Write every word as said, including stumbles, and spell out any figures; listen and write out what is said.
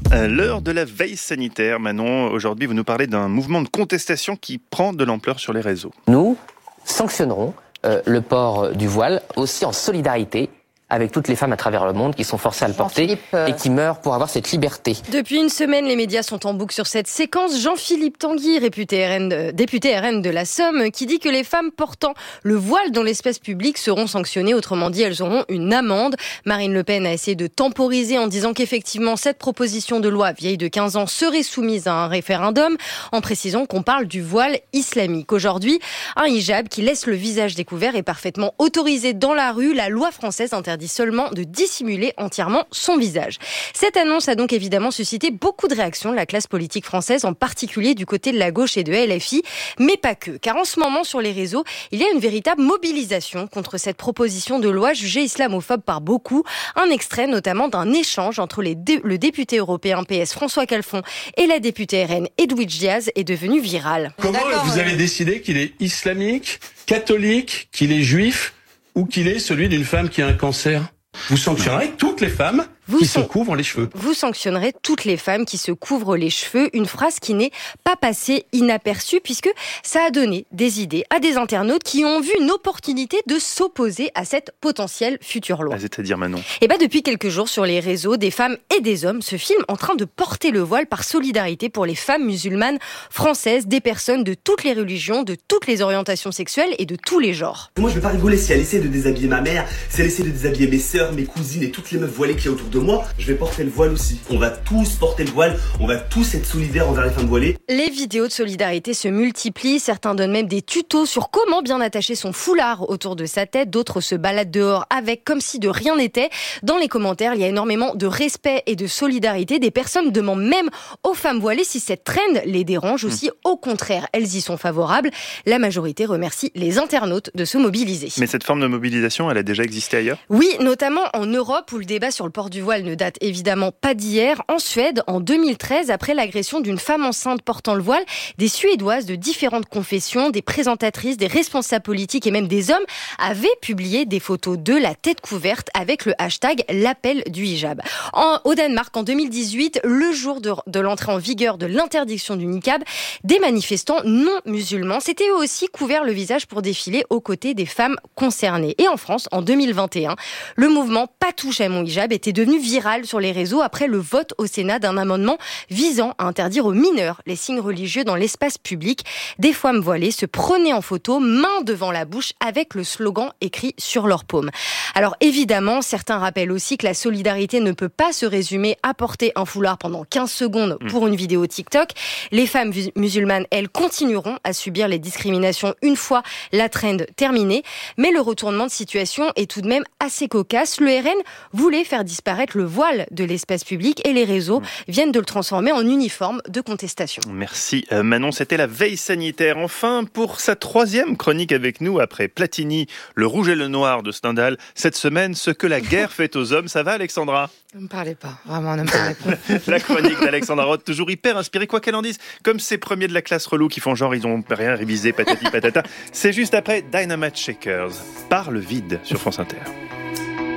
À l'heure de la veille sanitaire, Manon, aujourd'hui vous nous parlez d'un mouvement de contestation qui prend de l'ampleur sur les réseaux. Nous sanctionnerons euh, le port du voile aussi en solidarité avec toutes les femmes à travers le monde qui sont forcées à le porter euh... et qui meurent pour avoir cette liberté. Depuis une semaine, les médias sont en boucle sur cette séquence. Jean-Philippe Tanguy, réputé R N de, député R N de la Somme, qui dit que les femmes portant le voile dans l'espace public seront sanctionnées. Autrement dit, elles auront une amende. Marine Le Pen a essayé de temporiser en disant qu'effectivement, cette proposition de loi vieille de quinze ans serait soumise à un référendum, en précisant qu'on parle du voile islamique. Aujourd'hui, un hijab qui laisse le visage découvert est parfaitement autorisé dans la rue. La loi française interdit seulement de dissimuler entièrement son visage. Cette annonce a donc évidemment suscité beaucoup de réactions de la classe politique française, en particulier du côté de la gauche et de L F I, mais pas que, car en ce moment sur les réseaux, il y a une véritable mobilisation contre cette proposition de loi jugée islamophobe par beaucoup. Un extrait notamment d'un échange entre les dé- le député européen P S François Calfon et la députée R N Edwidge Diaz est devenu viral. Comment D'accord, vous euh... avez décidé qu'il est islamique, catholique, qu'il est juif ou qu'il est celui d'une femme qui a un cancer? Vous sanctionnerez toutes les femmes Vous qui san- se couvrent les cheveux. Vous sanctionnerez toutes les femmes qui se couvrent les cheveux. Une phrase qui n'est pas passée inaperçue, puisque ça a donné des idées à des internautes qui ont vu une opportunité de s'opposer à cette potentielle future loi. Ah, c'est-à-dire, Manon? Et bah depuis quelques jours sur les réseaux, des femmes et des hommes se filment en train de porter le voile par solidarité pour les femmes musulmanes françaises, des personnes de toutes les religions, de toutes les orientations sexuelles et de tous les genres. Moi je vais pas rigoler si elle essaie de déshabiller ma mère, si elle essaie de déshabiller mes sœurs, mes cousines et toutes les meufs voilées qu'il y a autour de moi, je vais porter le voile aussi. On va tous porter le voile, on va tous être solidaires envers les femmes voilées. Les vidéos de solidarité se multiplient, certains donnent même des tutos sur comment bien attacher son foulard autour de sa tête, d'autres se baladent dehors avec comme si de rien n'était. Dans les commentaires, il y a énormément de respect et de solidarité. Des personnes demandent même aux femmes voilées si cette trend les dérange ou si au contraire elles y sont favorables. La majorité remercie les internautes de se mobiliser. Mais cette forme de mobilisation, elle a déjà existé ailleurs? Oui, notamment en Europe où le débat sur le port du voile ne date évidemment pas d'hier. En Suède, en deux mille treize, après l'agression d'une femme enceinte portant le voile, des Suédoises de différentes confessions, des présentatrices, des responsables politiques et même des hommes avaient publié des photos de la tête couverte avec le hashtag l'appel du hijab. En, au Danemark, en deux mille dix-huit, le jour de, de l'entrée en vigueur de l'interdiction du niqab, des manifestants non musulmans s'étaient eux aussi couverts le visage pour défiler aux côtés des femmes concernées. Et en France, en deux mille vingt et un, le mouvement Pas touche à mon hijab était devenu viral sur les réseaux après le vote au Sénat d'un amendement visant à interdire aux mineurs les signes religieux dans l'espace public. Des femmes voilées se prenaient en photo, main devant la bouche, avec le slogan écrit sur leur paume. Alors évidemment, certains rappellent aussi que la solidarité ne peut pas se résumer à porter un foulard pendant quinze secondes pour une vidéo TikTok. Les femmes musulmanes, elles, continueront à subir les discriminations une fois la trend terminée. Mais le retournement de situation est tout de même assez cocasse. Le R N voulait faire disparaître le voile de l'espace public et les réseaux viennent de le transformer en uniforme de contestation. Merci Manon, c'était la veille sanitaire. Enfin, pour sa troisième chronique avec nous, après Platini, le rouge et le noir de Stendhal, cette semaine, ce que la guerre fait aux hommes. Ça va, Alexandra? Ne me parlez pas, vraiment, ne me parlez pas. La chronique d'Alexandra Roth, toujours hyper inspirée, quoi qu'elle en dise. Comme ces premiers de la classe relou qui font genre, ils n'ont rien révisé, patati patata. C'est juste après Dynamite Shakers, par le vide sur France Inter.